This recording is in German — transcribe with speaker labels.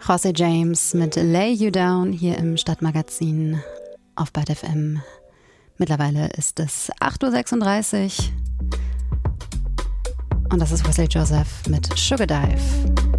Speaker 1: José James mit Lay You Down hier im Stadtmagazin auf Byte FM. Mittlerweile ist es 8:36 Uhr und das ist Wesley Joseph mit Sugar Dive.